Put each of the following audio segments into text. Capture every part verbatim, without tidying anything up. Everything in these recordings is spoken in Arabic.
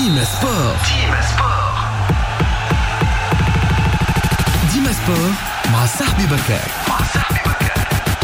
ديما سبور. ديما سبور. ديما سبور مع صاحبي بكار. مع صاحبي بكار.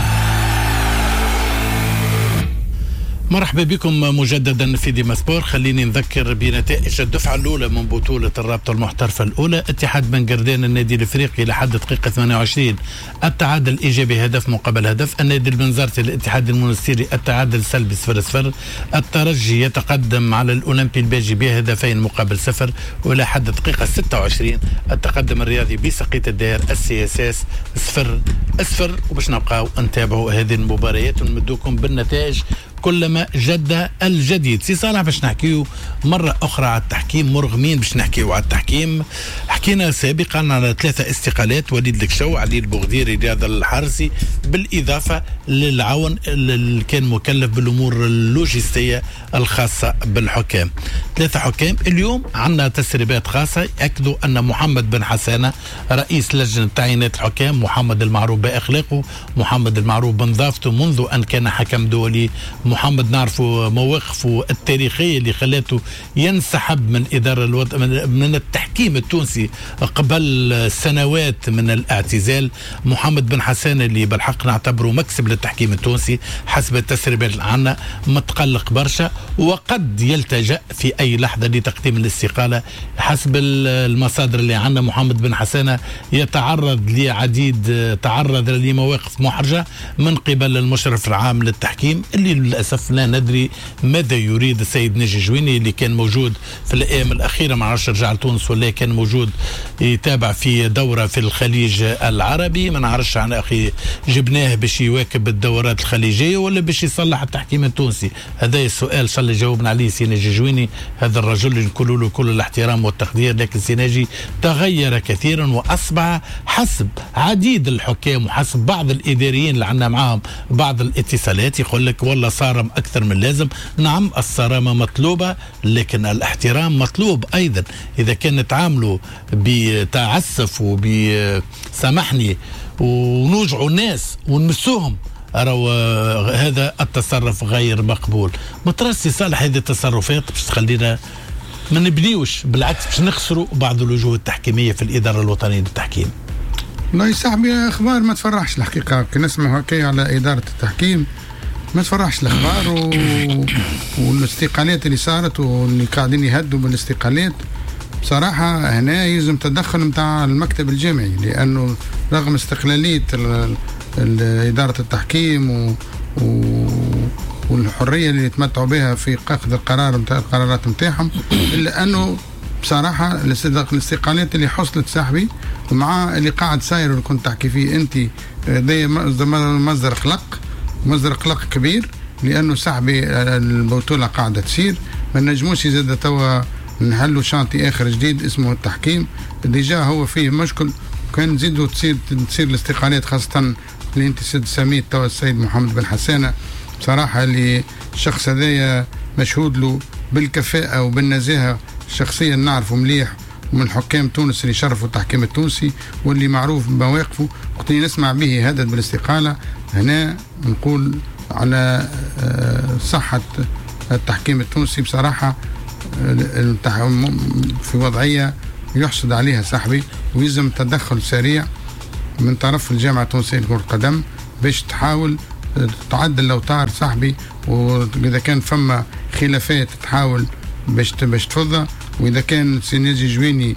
مرحبا بكم مجددا في ديما سبور. خليني نذكر بنتائج الدفعة الأولى من بطولة الرابطة المحترفة الأولى. اتحاد بن قردان النادي الإفريقي لحد دقيقة ثمانية وعشرين التعادل إيجابي هدف مقابل هدف. النادي البنزرتي الاتحاد المنستيري التعادل سلبي صفر صفر. الترجي يتقدم على الأولمبي الباجي بهدفين مقابل صفر. وإلى حد دقيقة ستة وعشرين التقدم الرياضي بسقية الدائر السي اس اس صفر صفر. وباش نبقاو نتابعوا هذه المباريات ونمدوكم بالنتائج كلما جد الجديد. سي صالح باش نحكيو مرة أخرى على التحكيم، مرغمين باش نحكيو على التحكيم. حكينا سابقا على ثلاثة استقالات: وليد الكشو، علي البغديري، رياض الحارسي، بالإضافة للعون اللي كان مكلف بالأمور اللوجستية الخاصة بالحكام. ثلاثة حكام. اليوم عندنا تسريبات خاصة يأكدوا أن محمد بن حسانة رئيس لجنة تعيينات الحكام، محمد المعروف بأخلاقه، محمد المعروف بنظافته منذ أن كان حكم دولي، محمد نعرفه مواقفه التاريخية اللي خلاته ينسحب من الإدارة الوط... من التحكيم التونسي قبل سنوات من الاعتزال. محمد بن حسان اللي بالحق نعتبره مكسب للتحكيم التونسي حسب التسريبات اللي عنا، متقلق برشا وقد يلتجأ في أي لحظة لتقديم الاستقالة حسب المصادر اللي عنا. محمد بن حسان يتعرض لعديد تعرض لمواقف محرجة من قبل المشرف العام للتحكيم اللي للأسف لا ندري ماذا يريد السيد ناجي جويني اللي كان موجود في الأيام الأخيرة. ما عرفش رجع لتونس ولا كان موجود يتابع في دورة في الخليج العربي. ما نعرفش عن أخي جبناه باش يواكب الدورات الخليجية ولا باش يصلح التحكيم التونسي. هذا السؤال شاء الله يجاوبنا عليه سي ناجي جويني. هذا الرجل اللي نقول له كل الاحترام والتقدير، لكن سي ناجي تغير كثيرا وأصبح حسب عديد الحكام وحسب بعض الإداريين اللي عندنا معاهم بعض الاتصالات يقول لك والله صارم أكثر من لازم. نعم الصرامة مطلوبة لكن الاحترام مطلوب أيضا. إذا كان نتعاملوا بتعسف وبسامحني ونوجعوا الناس ونمسوهم أروا هذا التصرف غير مقبول. مترسي صالح هذه التصرفات باش تخلينا ما نبنيوش، بالعكس باش نخسروا بعض الوجوه التحكيمية في الإدارة الوطنية للتحكيم. والله صاحبي أخبار ما تفرحش الحقيقة. كنسمع هكا على إدارة التحكيم ما تفرحش الأخبار و... والاستقالات اللي صارت واللي قاعدين يهدوا بالاستقالات. بصراحة هنا يلزم تدخل متاع المكتب الجامعي، لأنه رغم استقلالية ال... ال... إدارة التحكيم و... و... والحرية اللي يتمتعوا بها في أخذ القرار متاع القرارات متاعهم، إلا أنه بصراحة الاستقالات اللي حصلت صاحبي مع اللي قاعد ساير واللي كنت تحكي فيه أنت ده مصدر قلق، مصدر قلق كبير، لأنه صاحبي البطولة قاعدة تسير. ما نجموش يزيد توا نحلوا شانتي آخر جديد اسمه التحكيم. ديجا هو فيه مشكل، كان نزيدوا تصير تصير الاستقالات، خاصة اللي أنت سيد سميت توا السيد محمد بن حسانة. بصراحة اللي الشخص هذايا مشهود له بالكفاءة وبالنزاهة، شخصيا نعرفه مليح ومن حكام تونس اللي شرفوا التحكيم التونسي واللي معروف بمواقفه. وقت نسمع به هدد بالاستقالة هنا نقول على صحة التحكيم التونسي. بصراحة في وضعية يحسد عليها صاحبي، ويلزم تدخل سريع من طرف الجامعة التونسية لكرة القدم باش تحاول تعدل الأوتار صاحبي. وإذا كان فما خلافات تحاول باش باش تفضى، وإذا كان سي ناجي جويني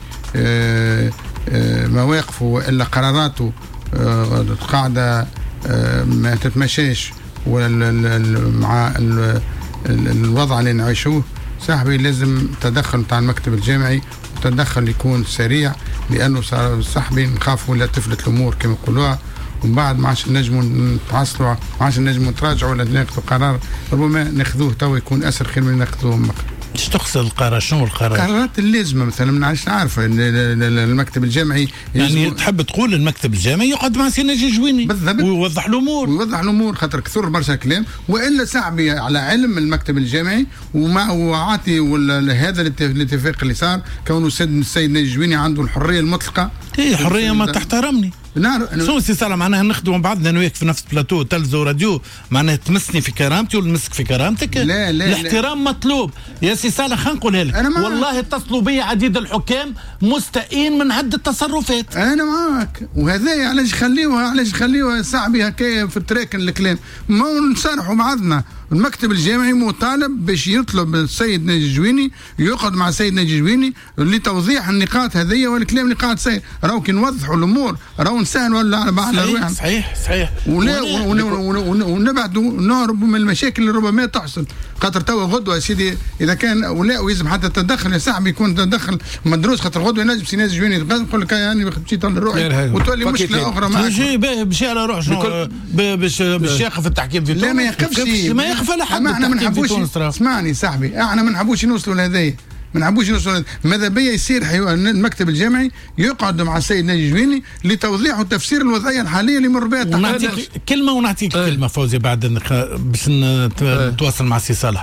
مواقفه وإلا قراراته قاعدة ما تتمشاش مع الوضع اللي نعيشوه صاحبي، لازم تدخل تاع المكتب الجامعي وتدخل يكون سريع، لأنه صاحبي نخاف ولا تفلت الأمور كما يقولوها، ومن بعد ما عادش نجموا نتعصلوا، ما عادش نجموا نتراجعوا ولا ناخذوا قرار ربما ناخذوه توا يكون أسهل خير من ناخذوه مقر. ايش تقصد القرار؟ شنو القرار؟ القرارات اللازمه مثلا ما عادش نعرف المكتب الجامعي يعني تحب تقول المكتب الجامعي يقدم على سي ناجي جويني ويوضح الامور ويوضح الامور خاطر كثر برشا كلام، والا صاحبي على علم المكتب الجامعي ومع وعاطي هذا الاتفاق اللي صار كونه السيد السيد ناجي جويني عنده الحريه المطلقه. هي حريه ما تحترمني شو سي صالح معناها نخدموا بعضنا انا وياك في نفس بلاتو تلفزيون وراديو معناها تمسني في كرامتي ولا نمسك في كرامتك؟ لا لا الاحترام لا. مطلوب يا سي صالح. خلينا نقولها لك والله اتصلوا بي عديد الحكام مستائين من عده تصرفات. انا معاك وهذا علاش خليوها علاش خليوها صاحبي هكايا في التراكن الكلام ما نصارحوا بعضنا. المكتب الجامعي مطالب باش يطلب السيد ناجي الجويني يقعد مع السيد ناجي الجويني لتوضيح النقاط هذيا والكلام اللي قاعد صاير. راهو كي نوضحوا الامور راهو نسهل ولا على بعضنا روحنا. صحيح صحيح ولا ونبعدوا نهربوا من المشاكل اللي ربما تحصل. خاطر توا غدوه يا سيدي اذا كان ولا ويلزم حتى التدخل يا صاحبي يكون تدخل مدروس. خاطر غدوه ينجم سي ناجي الجويني يقول لك يعني مشيت لروحي وتولي مشكله اخرى معك. باش على روح شنو باش باش يقف التحكيم في تونس. لا ما يقفش ما يقف على حد. احنا ما نحبوش اسمعني صاحبي احنا ما نحبوش نوصلوا لهذايا ما نحبوش نوصلوا. ماذا بيا يصير المكتب الجامعي يقعد مع السيد ناجي الجويني لتوضيح وتفسير الوضعيه الحاليه اللي يمر بها التحكيم. ونعطيك كلمه ونعطيك أه. كلمه فوزي بعد باش نتواصل مع سي صالح.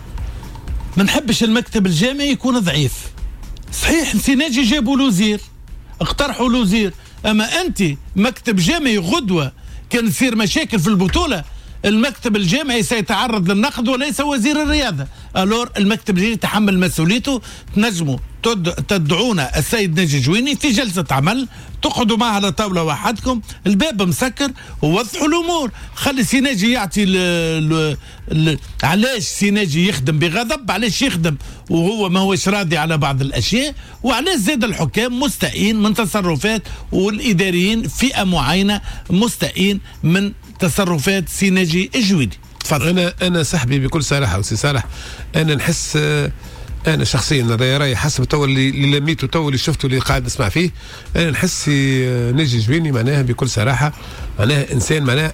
ما نحبش المكتب الجامعي يكون ضعيف. صحيح سي ناجي جابوا له وزير اقترحوا له وزير اما انت مكتب جامعي غدوه كان تصير مشاكل في البطوله المكتب الجامعي سيتعرض للنقد وليس وزير الرياضه. الور المكتب الجامعي يتحمل مسؤوليته. تنجموا تدعون السيد ناجي الجويني في جلسه عمل تقعدوا معه على طاوله وحدكم الباب مسكر ووضحوا الامور. خلي سي ناجي يعطي ل... ل... ل... علاش سي ناجي يخدم بغضب علاش يخدم وهو ما هوش راضي على بعض الاشياء وعلاش زاد الحكام مستائين من تصرفات والاداريين فئه معينه مستائين من تصرفات سي ناجي الجويني. تفضل. انا انا صاحبي بكل صراحه وسي صالح انا نحس انا شخصيا رايي حسب تو اللي, اللي لميته تو اللي شفته اللي قاعد نسمع فيه انا نحس ناجي الجويني معناها بكل صراحه معناها انسان معناها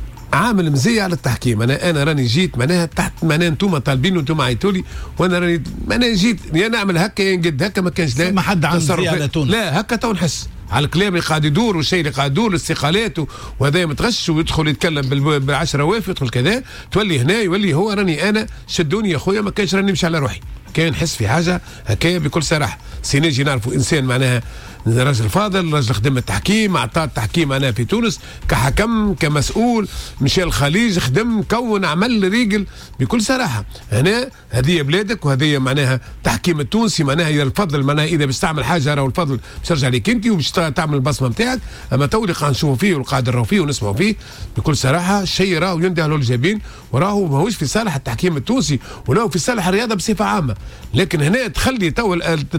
عامل مزية على التحكيم. انا انا راني جيت معناها تحت معناها انتم طالبين وانتم عيطوا لي وانا راني معناها جيت يا نعمل هكا يا نقد هكا ما كانش لا ما حد عنده على تونس. لا هكا تو نحس على الكلام اللي قاعد يدور والشيء اللي قاعد يدور الاستقالات وهذا متغش ويدخل يتكلم بالعشرة واف يدخل كذا تولي هنا يولي هو راني انا شدوني يا خويا ما كانش راني نمشي على روحي. كان نحس في حاجه هكايا بكل صراحه. سي ناجي نعرفوا انسان معناها راجل فاضل راجل خدم التحكيم اعطى التحكيم معناها في تونس كحكم كمسؤول مشى الخليج خدم كون عمل ريجل بكل صراحه. هنا هذه بلادك وهذه معناها تحكيم التونسي معناها هي الفضل معناها اذا باش تعمل حاجه راهو الفضل باش ترجع لك انت وباش تعمل البصمه نتاعك. اما تو اللي قاعد نشوفوا فيه والقاعد نراو فيه ونسمعوا فيه بكل صراحه الشيء راهو ينده له الجبين وراهو ماهوش في صالح التحكيم التونسي ولا في صالح الرياضه بصفه عامه. لكن هنا تخلي تو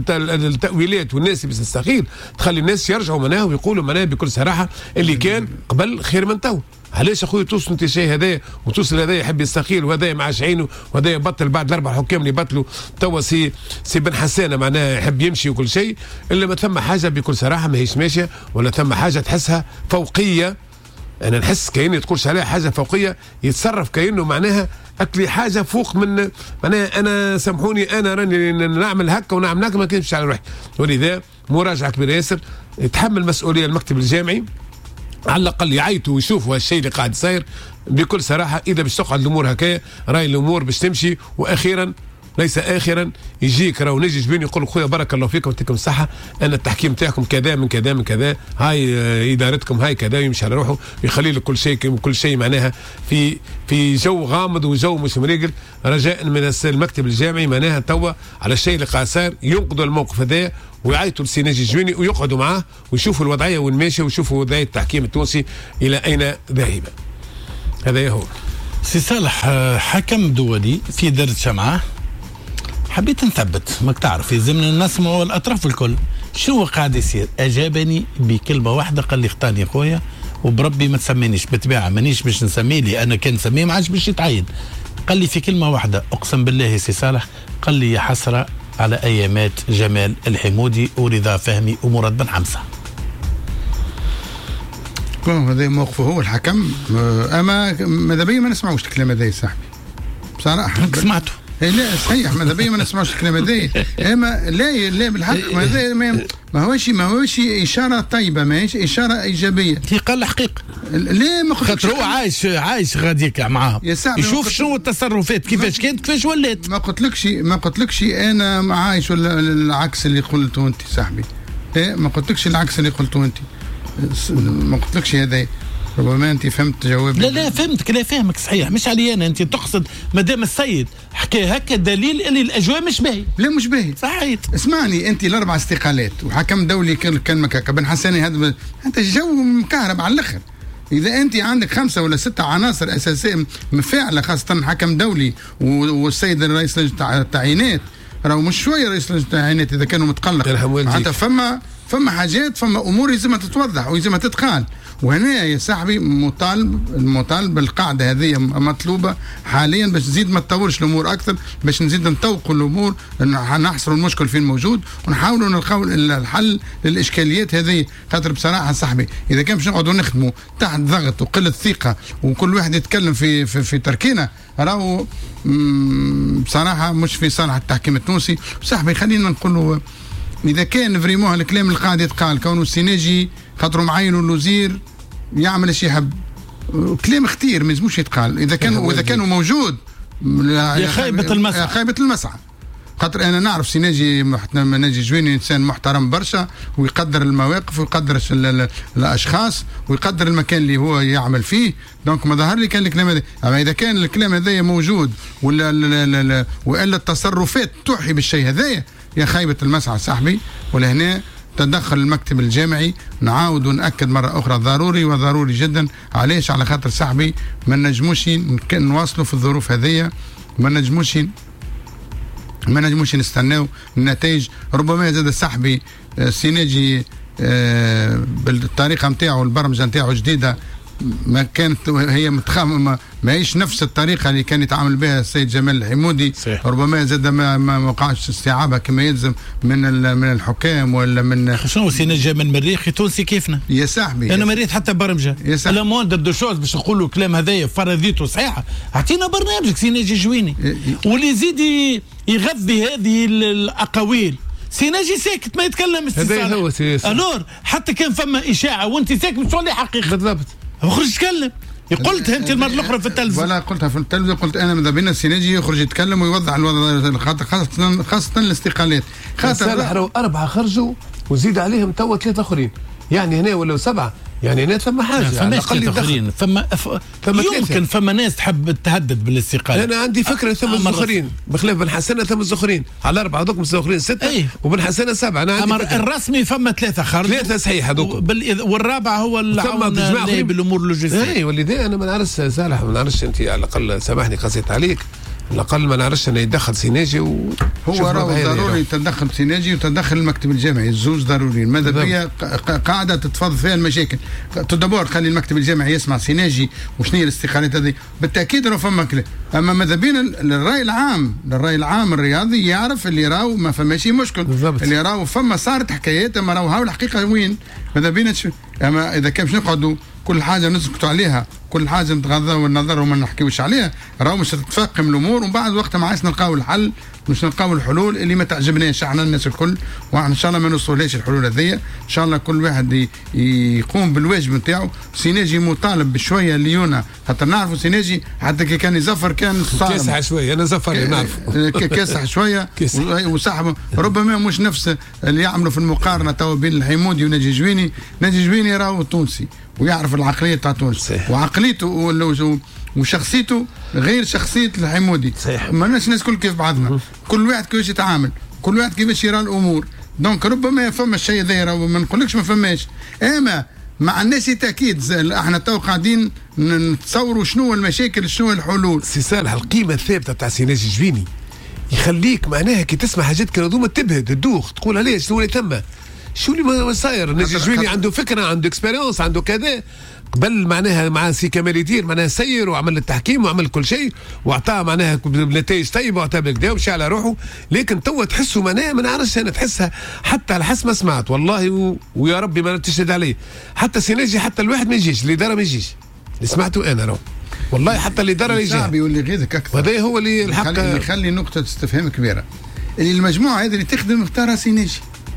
التاويلات والناس اللي بتستخيل تخلي الناس يرجعوا منها ويقولوا منها بكل صراحه اللي كان قبل خير من تو. علاش اخويا توصل انت شيء هذايا وتوصل هذايا يحب يستخيل وهذايا معاش عينه وهذايا بطل بعد الاربع حكام اللي بطلوا توا سي سي بن حسانه معناها يحب يمشي وكل شيء الا ما ثم حاجه بكل صراحه ماهيش ماشيه ولا ثم حاجه تحسها فوقيه. انا نحس كأني تقولش عليها حاجه فوقيه يتصرف كأنه معناها اكلي حاجه فوق من معناها انا سامحوني انا راني نعمل هكا ونعمل هكا ما كانش على روحي. ولذا مراجعه كبيره ياسر يتحمل مسؤوليه المكتب الجامعي على الاقل يعيطوا ويشوفوا هالشيء اللي قاعد يصير بكل صراحه. اذا باش تقعد الامور هكايا راي الامور باش تمشي. واخيرا ليس اخرا يجيك راهو ناجي الجويني يقول خويا بارك الله فيكم يعطيكم الصحه انا التحكيم تاعكم كذا من كذا من كذا هاي ادارتكم هاي كذا يمشي على روحه يخلي لك كل شيء كل شيء معناها في في جو غامض وجو مش مريقل. رجاء من المكتب الجامعي معناها توا على الشيء اللي قاعد صار ينقذوا الموقف هذا ويعيطوا لسي ناجي الجويني ويقعدوا معاه ويشوفوا الوضعيه وين ماشيه ويشوفوا وضعيه التحكيم التونسي الى اين ذاهبه. هذا هو سي صالح حكم دولي في درجه شمعه. حبيت نثبت ماك تعرف يلزمنا نسمعوا الاطراف الكل شنو قاعد يصير. اجابني بكلمه واحده قال لي اختاني خويا وبربي ما تسمينيش بالطبيعه مانيش باش نسميه لي انا كان نسميه ما عادش باش يتعين. قال لي في كلمه واحده اقسم بالله سي صالح قال لي يا حسره على ايامات جمال الحمودي ورضا فهمي ومراد بن حمزه. هذا موقفه هو الحكم. اما ماذا بيا ما نسمعوش الكلام هذا يا صاحبي بصراحه. سمعته لا صحيح ماذا بيا ما نسمعوش الكلام هذا. اما لا لا بالحق هذا ما هوش ما هوش اشاره طيبه ماهيش اشاره ايجابيه. هي قال الحقيقه ليه ما خاطر هو عايش عايش غاديك معاهم يشوف شنو التصرفات كيفاش كانت كيفاش ولات. ما قلتلكش ما قلتلكش انا عايش ولا العكس اللي قلته انت صاحبي. ايه ما قلتلكش العكس اللي قلته انت. ما قلتلكش هذا، ربما انت فهمت جوابي. لا لا فهمتك، لا فهمك صحيح، مش علي انا. انت تقصد مادام السيد حكى هكا دليل اللي الاجواء مش باهي. لا مش باهي صحيح. اسمعني، انت الاربع استقالات وحكم دولي كان كان هكا بن حسني، هذا انت الجو مكهرب على الاخر. اذا انت عندك خمسه ولا سته عناصر اساسيه مفاعله، خاصه حكم دولي والسيد رئيس لجنه التعيينات، راهو مش شويه رئيس لجنه التعيينات اذا كانوا متقلق، معناتها فما فما حاجات، فما امور لازمها تتوضح ولازمها تتقال. وهنا يا صاحبي مطالب المطالب بالقاعده هذه مطلوبه حاليا باش تزيد ما تطورش الامور اكثر، باش نزيد نطوقوا الامور، نحصروا المشكل فين موجود ونحاولوا نلقاو الحل للاشكاليات هذه. خاطر بصراحه صاحبي اذا كان باش نقعدوا نخدموا تحت ضغط وقله ثقه وكل واحد يتكلم في في, في تركينه، راهو بصراحه مش في صالح التحكيم التونسي. صاحبي خلينا نقولوا اذا كان فريمون الكلام اللي قاعد يتقال كونه السيناجي خاطروا معينوا الوزير يعمل ايش يحب، كلام اختير ما يلزموش يتقال. اذا كان واذا كانوا موجود يا خيبه المسعى، يا خيبه المسعى. خاطر انا نعرف سيناجي ناجي جويني انسان محترم برشا ويقدر المواقف ويقدر الاشخاص ويقدر المكان اللي هو يعمل فيه. دونك ما ظهر لي كان الكلام هذا، اما اذا كان الكلام هذا موجود ولا لا لا لا والا التصرفات توحي بالشيء هذايا، يا خيبه المسعى صاحبي. ولهنا تدخل المكتب الجامعي نعاود ونأكد مرة أخرى ضروري وضروري جدا. علاش؟ على خاطر صاحبي ما نجموش نواصلوا في الظروف هذية، ما نجموش ما نجموش نستناو النتائج. ربما زاد صاحبي سيناجي بالطريقة نتاعو البرمجة نتاعو جديدة ما كانت هي متخم ما هيش نفس الطريقه اللي كان يتعامل بها السيد جمال الحمودي. صحيح. ربما زاد ما ما وقعش استيعابها كما يلزم من من الحكام ولا من شنو سيناجي من مريخي تونسي كيفنا يا صاحبي. انا مريت حتى برمجه لا موند دو شوز باش نقولوا الكلام هذايا فرضيته صحيحه. اعطينا برنامجك سيناجي جويني واللي يزيد يغذي هذه الاقاويل. سيناجي ساكت ما يتكلم هذا هو سياسي. الور حتى كان فما اشاعه وانت ساكت مش تولي حقيقه بالضبط. خرج تكلم. قلتها انت المره الاخرى في التلفزيون. ولا قلتها في التلفزيون، قلت انا ماذا بينا السيناجي يخرج يتكلم ويوضح الوضع خاطر خاصه خاصه الاستقالات. خاطر اربعه خرجوا وزيد عليهم توا ثلاثه اخرين، يعني هنا ولا سبعه، يعني هنا ثم حاجه فما ثلاثه اخرين فما ف... يمكن فما ناس تحب تهدد بالاستقاله. انا عندي فكره ثم الزخرين بخلاف بن حسنه ثم الزخرين على اربعه دوك الزخرين سته أيه. وبن حسنه سبعه. انا عندي فكرة. الرسمي فما ثلاثه خرجوا ثلاثه صحيح هذوك وبال... والرابع هو العون بالامور اللوجستيه. اي واللي انا ما نعرفش صالح ما نعرفش انت على الاقل سامحني قصيت عليك على الاقل ما نعرفش انه يتدخل سيناجي و... هو راهو ضروري تدخل سيناجي وتدخل المكتب الجامعي الزوج ضروري. ماذا بيا قاعده تتفاضل فيها المشاكل. تدبر خلي المكتب الجامعي يسمع سيناجي وشنو هي الاستقالات هذه بالتاكيد راه فما كلام. اما ماذا بينا للراي العام للراي العام الرياضي يعرف اللي راهو ما فماش مشكل بالضبط. اللي راهو فما صارت حكايات اما راهو هاو الحقيقه وين ماذا بينا. اما اذا كان باش نقعدوا كل حاجه نسكتوا عليها كل حاجه نتغاضوا والنظر وما نحكيوش عليها راهو مش تتفاقم الامور ومن بعد وقتها ما عادش نلقاو الحل مش نلقاو الحلول اللي ما تعجبناش احنا الناس الكل. وان شاء الله ما نوصلوش الحلول هذيا. ان شاء الله كل واحد يقوم بالواجب نتاعو. سيناجي مطالب بشويه ليونه خاطر نعرفوا سيناجي حتى كي كان يزفر كان كاسح شويه انا زفر نعرفه كاسح شويه وصاحبه ربما مش نفس اللي يعملوا في المقارنه تو بين الحمودي وناجي جويني. ناجي جويني راهو تونسي ويعرف العقليه تاع تونس وعقليته وشخصيته غير شخصيه الحمودي. ما الناس الناس كل كيف بعضنا كل واحد كيفاش يتعامل كل واحد كيفاش يرى الامور. دونك ربما فما الشيء ذا وما نقولكش ما فماش. اما مع الناس تاكيد احنا تو قاعدين نتصوروا شنو المشاكل شنو الحلول. سي صالح القيمه الثابته تاع سيناجي جويني يخليك معناها كي تسمع حاجات كانوا تبهد تدوخ تقول علاش شنو اللي تم شو اللي صاير. ناجي جويني عنده فكره عنده اكسبيريونس عنده كذا قبل معناها مع سي كمال يدير معناها سير وعمل التحكيم وعمل كل شيء واعطاه معناها نتائج طيبه واعطاه بالكدا ومشى على روحه. لكن توا تحسوا معناها ما نعرفش انا تحسها حتى على حسب ما سمعت والله و... ويا ربي ما تشهد عليه حتى سيناجي حتى الواحد ما يجيش الاداره ما يجيش اللي سمعته انا رو والله حتى الاداره يجي صعب يولي غيرك اكثر. وهذا هو اللي الحق اللي يخلي نقطه استفهام كبيره اللي المجموعه هذه اللي تخدم اختارها سيناجي.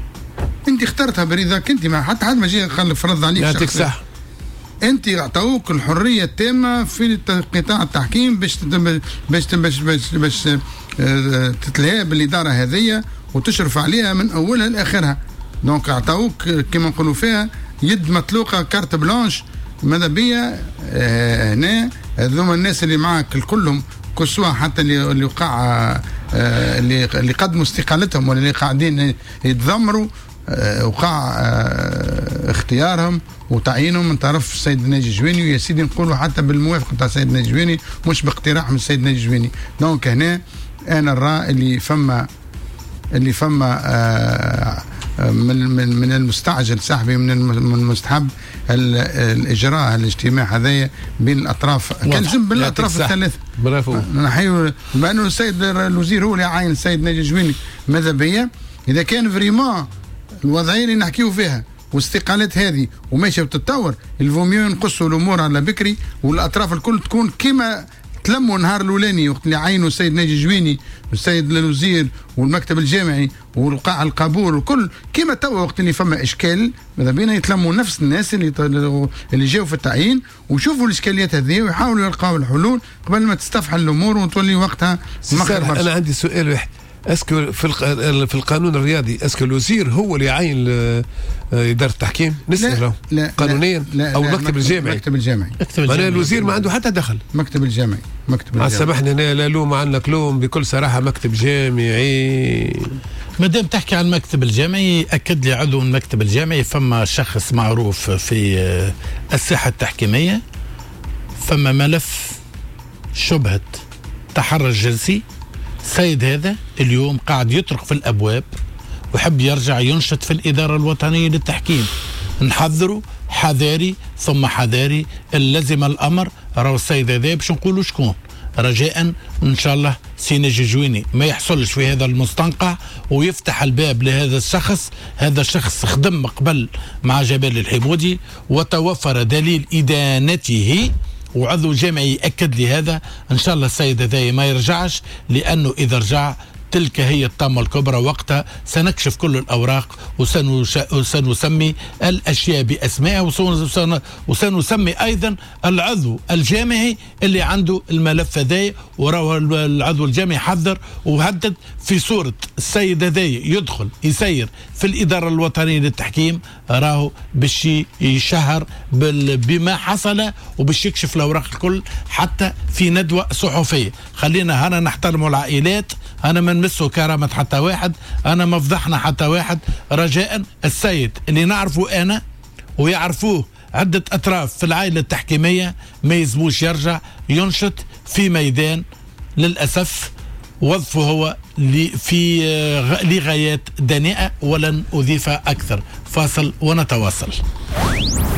انت اخترتها برضاك انت ما حتى حد ما جاي خلي فرض عليك يعطيك صح. انت اعطوك الحريه التامه في قطاع التحكيم باش باش باش باش, باش تتلهى بالاداره هذه وتشرف عليها من اولها لاخرها. دونك اعطوك كما نقولوا فيها يد مطلوقه كارت بلانش. ماذا بيا آه هنا هذوما الناس اللي معك كلهم كسوا حتى اللي اللي وقع آه اللي اللي قدموا استقالتهم ولا اللي قاعدين يتذمروا آه وقع آه اختيارهم وتعيينهم من طرف السيد ناجي جويني. ويا سيدي نقولوا حتى بالموافقه تاع السيد ناجي جويني مش باقتراح من السيد ناجي جويني. دونك هنا انا نرى اللي فما اللي فما آه من من من المستعجل صاحبي من المستحب الاجراء الاجتماع هذايا بين الاطراف كلزم بالاطراف الثلاثه. برافو. نحيو بانه السيد الوزير هو اللي عاين السيد ناجي جويني. ماذا بيا اذا كان فريمون الوضعيه اللي نحكيو فيها والاستقالات هذه وماشيه وتتطور الفوميو نقصوا الامور على بكري والاطراف الكل تكون كما تلموا النهار الاولاني وقت اللي عينوا السيد ناجي جويني والسيد الوزير والمكتب الجامعي والقاع القبول وكل كما توا وقت اللي فما اشكال. ماذا بينا يتلموا نفس الناس اللي اللي جاوا في التعيين ويشوفوا الاشكاليات هذه ويحاولوا يلقاو الحلول قبل ما تستفحل الامور وتولي وقتها مخر. انا عندي سؤال واحد، اسكو في في القانون الرياضي اسكو الوزير هو اللي يعين اداره التحكيم؟ نسال له قانونيا لا لا او المكتب الجامعي؟ المكتب الجامعي. انا الوزير ما عنده حتى دخل. مكتب الجامعي. مكتب الجامعي. سامحني انا لا لوم عنك لوم بكل صراحه مكتب جامعي. ما دام تحكي عن المكتب الجامعي اكد لي عضو من المكتب الجامعي فما شخص معروف في الساحه التحكيميه فما ملف شبهه تحرش جنسي. السيد هذا اليوم قاعد يطرق في الابواب ويحب يرجع ينشط في الاداره الوطنيه للتحكيم. نحذروا حذاري ثم حذاري اللزم الامر. راهو السيد هذا باش نقولوا شكون رجاء ان شاء الله سي ناجي جويني ما يحصلش في هذا المستنقع ويفتح الباب لهذا الشخص. هذا الشخص خدم قبل مع جبال الحمودي وتوفر دليل ادانته وعضو جامعي يأكد لي هذا. ان شاء الله السيد هذا ما يرجعش لانه اذا رجع تلك هي الطامة الكبرى. وقتها سنكشف كل الأوراق وسنسمي الأشياء بأسمائها وسنسمي أيضا العضو الجامعي اللي عنده الملف هذا. وراه العضو الجامعي حذر وهدد في صورة السيد هذا يدخل يسير في الإدارة الوطنية للتحكيم راهو باش يشهر بما حصل وباش يكشف الأوراق الكل حتى في ندوة صحفية. خلينا هنا نحترم العائلات. أنا ما نمسه كرامة حتى واحد. أنا ما فضحنا حتى واحد. رجاء السيد اللي نعرفه أنا ويعرفوه عدة أطراف في العائلة التحكيمية ما يزموش يرجع ينشط في ميدان للأسف وظفه هو في لغايات دنيئة ولن أضيف أكثر. فاصل ونتواصل.